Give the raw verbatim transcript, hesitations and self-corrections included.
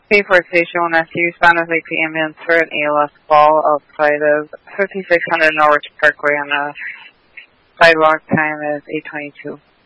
P four Station one S U, Spanish Lake P M for an A L S ball outside of fifty-six hundred Norwich Parkway, and the sidewalk time is eight twenty-two.